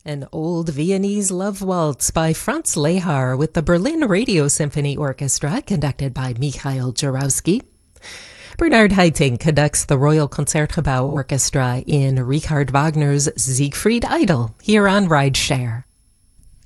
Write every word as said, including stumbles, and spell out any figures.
An old Viennese love waltz by Franz Lehar with the Berlin Radio Symphony Orchestra, conducted by Mikhail Jarowski. Bernard Haitink conducts the Royal Concertgebouw Orchestra in Richard Wagner's Siegfried Idle, here on Rideshare.